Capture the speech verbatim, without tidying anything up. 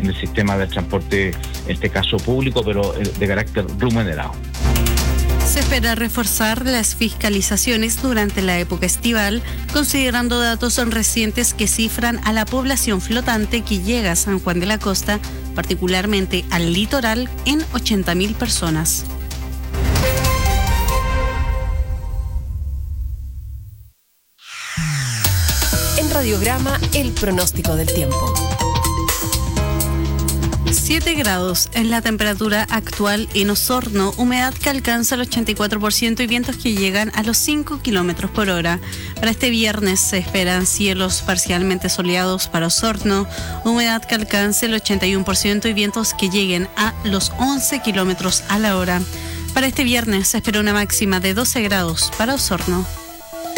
en el sistema del transporte, en este caso público, pero de carácter remunerado. Se espera reforzar las fiscalizaciones durante la época estival, considerando datos recientes que cifran a la población flotante que llega a San Juan de la Costa, particularmente al litoral, en ochenta mil personas. En Radiograma, el pronóstico del tiempo. siete grados es la temperatura actual en Osorno, humedad que alcanza el ochenta y cuatro por ciento y vientos que llegan a los cinco kilómetros por hora. Para este viernes se esperan cielos parcialmente soleados para Osorno, humedad que alcance el ochenta y uno por ciento y vientos que lleguen a los once kilómetros a la hora. Para este viernes se espera una máxima de doce grados para Osorno.